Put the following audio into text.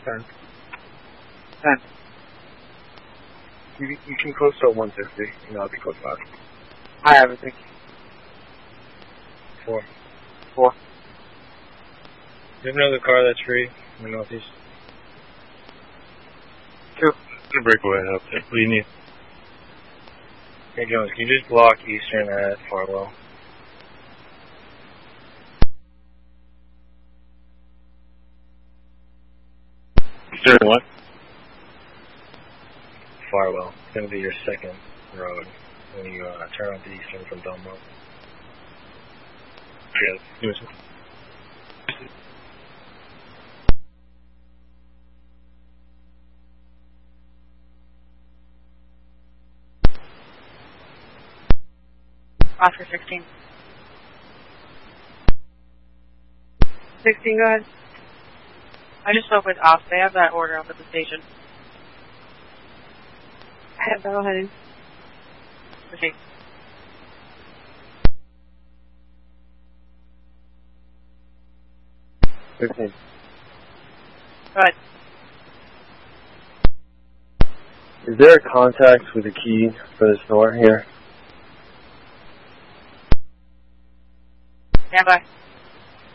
10. 10. You can close to 160, and I'll be close by. I have everything. 4. 4. You have another car that's free in the northeast? 2. Good breakaway up there. What do you need? Hey Jones, can you just block Eastern at Farwell? Eastern what? Farwell. It's going to be your second road when you turn onto Eastern from Belmont. Yes. Oscar 16. 16, go ahead. I just spoke with Ops. They have that order up at the station. I have that. Go ahead. Okay. Go ahead. Is there a contact with a key for this door here? Stand by.